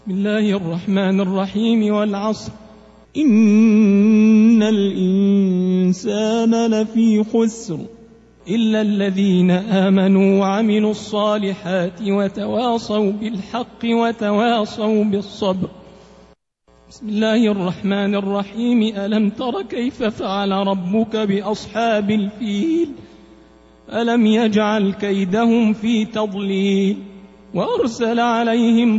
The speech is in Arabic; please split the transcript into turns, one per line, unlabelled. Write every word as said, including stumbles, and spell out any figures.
بسم الله الرحمن الرحيم والعصر إن الإنسان لفي خسر إلا الذين آمنوا وعملوا الصالحات وتواصوا بالحق وتواصوا بالصبر. بسم الله الرحمن الرحيم ألم تر كيف فعل ربك بأصحاب الفيل ألم يجعل كيدهم في تضليل وأرسل عليهم